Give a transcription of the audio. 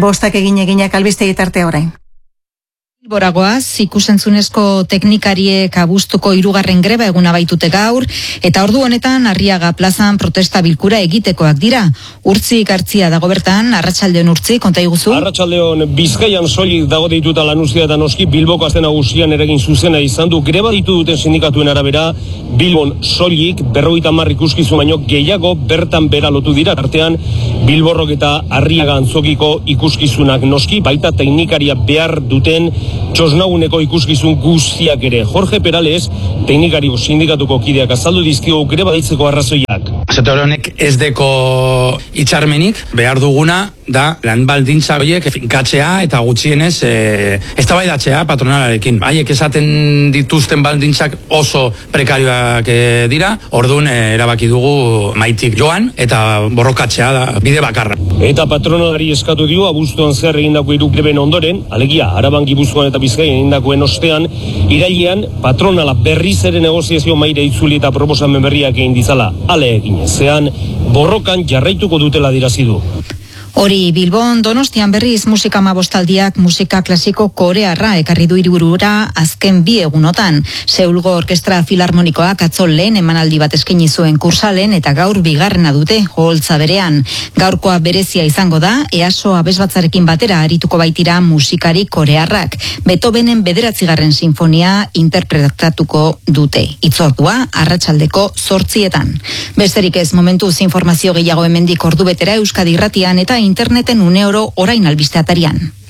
bostak eginak albistegi tarte orain. Boragoaz, ikusentzunezko teknikariek abuztuko 3. greba eguna baitute gaur, eta ordu honetan Arriaga plazan protesta bilkura egitekoak dira. Urtzik hartzia dago bertan, Arratsaldeon Urtzi, konta iguzu? Arratsaldeon, Bizkaian soilik dago deituta Lanuzia eta noski Bilboko aste nagusian eragin zuzena izan du. Greba ditu duten sindikatuen arabera, Bilbon soilik 50 ikuskizun baino gehiago bertan bera lotu dira. Artean Bilborrok eta Arriaga antzokiko ikuskizunak noski, baita teknikaria behar duten txosnaguneko ikuskizun guztiak ere. Jorge Perales, teknikario sindikatuko kideak azaldu dizkigu greba deitzeko arrazoiak. Sektore honek ez deko hitzarmenik, behar duguna da lan baldintza horiek finkatzea eta gutxienez eztabaidatzea patronalarekin. Haiek esaten dituzten baldintzak oso prekarioak dira, orduan erabaki dugu maitik joan eta borrokatzea da bide bakarra. Eta patronalari eskatu dio abuztuan zehar egindako 3 greben ondoren, alegia Araban, Gipuzkoan eta Bizkaian egindakoen ostean, irailean patronala berriz ere negoziazio mahaira itzuli eta proposamen berriak egin dizala. Ale egin ezean, borrokan jarraituko dutela adierazi du. Hori Bilbon, Donostian berriz musika amabostaldiak musika klasiko korearra ekarri du hiriburura azken 2 egunotan. Seulgo Orkestra Filarmonikoak atzo lehen emanaldi bat eskaini zuen Kursalen eta gaur bigarrena dute Oholtza berean. Gaurkoa berezia izango da, EASO abesbatzarekin batera arituko baitira musikari korearrak. Beethovenen 9. sinfonia interpretatuko dute. Hitzordua arratsaldeko 8:00. Besterik ez, momentuz informazio gehiago hemendik ordubetera Euskadi Irratian eta interneten 1 euro orain albiste atarian.